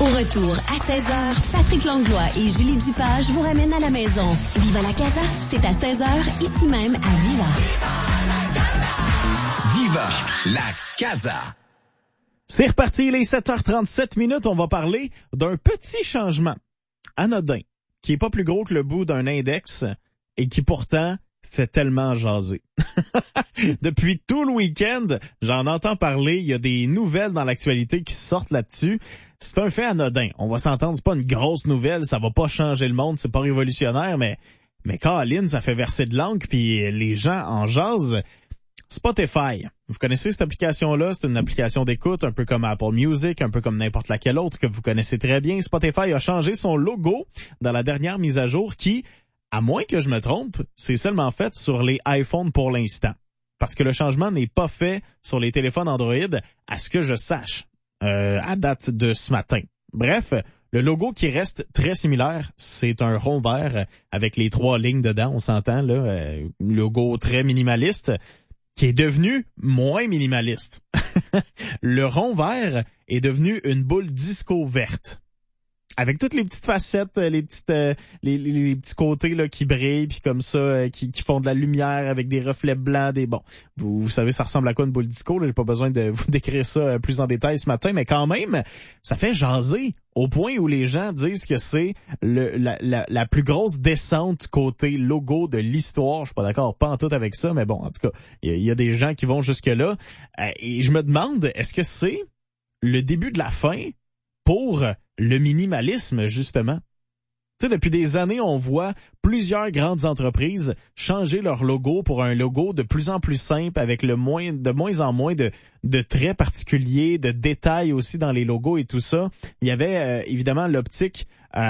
Au retour, à 16h, Patrick Langlois et Julie Dupage vous ramènent à la maison. Viva la Casa, c'est à 16h, ici même à Viva. Viva la Casa. C'est reparti, les 7h37 minutes. On va parler d'un petit changement anodin qui est pas plus gros que le bout d'un index et qui pourtant fait tellement jaser. Depuis tout le week-end, j'en entends parler. Il y a des nouvelles dans l'actualité qui sortent là-dessus. C'est un fait anodin. On va s'entendre, c'est pas une grosse nouvelle. Ça va pas changer le monde. C'est pas révolutionnaire, mais Caroline, ça fait verser de l'encre puis les gens en jasent. Spotify. Vous connaissez cette application-là? C'est une application d'écoute, un peu comme Apple Music, un peu comme n'importe laquelle autre que vous connaissez très bien. Spotify a changé son logo dans la dernière mise à jour qui, à moins que je me trompe, c'est seulement fait sur les iPhones pour l'instant. Parce que le changement n'est pas fait sur les téléphones Android, à ce que je sache, à date de ce matin. Bref, le logo qui reste très similaire, c'est un rond vert avec les 3 lignes dedans, on s'entend, là, logo très minimaliste, qui est devenu moins minimaliste. Le rond vert est devenu une boule disco verte. Avec toutes les petites facettes, les petits côtés là qui brillent, puis comme ça, qui font de la lumière avec des reflets blancs, vous savez ça ressemble à quoi une boule disco, là, j'ai pas besoin de vous décrire ça plus en détail ce matin, mais quand même, ça fait jaser au point où les gens disent que c'est la plus grosse descente côté logo de l'histoire. Je suis pas d'accord, pas en tout avec ça, mais bon, en tout cas, il y a des gens qui vont jusque-là. Et je me demande, est-ce que c'est le début de la fin pour le minimalisme, justement? Tu sais, depuis des années, on voit plusieurs grandes entreprises changer leur logo pour un logo de plus en plus simple, avec de moins en moins de traits particuliers, de détails aussi dans les logos et tout ça. Il y avait évidemment l'optique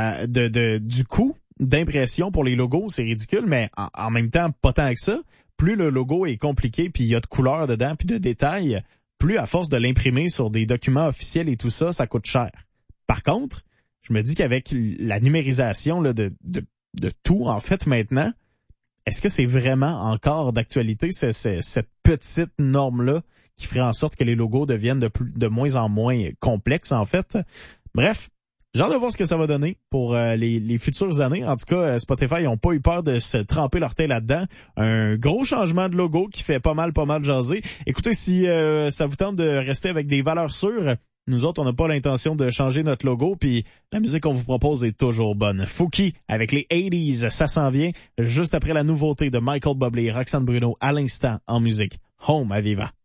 du coût d'impression pour les logos, c'est ridicule, mais en même temps, pas tant que ça. Plus le logo est compliqué, puis il y a de couleurs dedans, puis de détails, plus à force de l'imprimer sur des documents officiels et tout ça, ça coûte cher. Par contre, je me dis qu'avec la numérisation là, de tout, en fait, maintenant, est-ce que c'est vraiment encore d'actualité, cette petite norme-là qui ferait en sorte que les logos deviennent de moins en moins complexes, en fait? Bref, j'ai hâte de voir ce que ça va donner pour les futures années. En tout cas, Spotify n'ont pas eu peur de se tremper leur thé là-dedans. Un gros changement de logo qui fait pas mal jaser. Écoutez, si ça vous tente de rester avec des valeurs sûres, nous autres, on n'a pas l'intention de changer notre logo, puis la musique qu'on vous propose est toujours bonne. Fouki, avec les 80s, ça s'en vient juste après la nouveauté de Michael Bublé et Roxane Bruno à l'instant en musique. Home à Viva.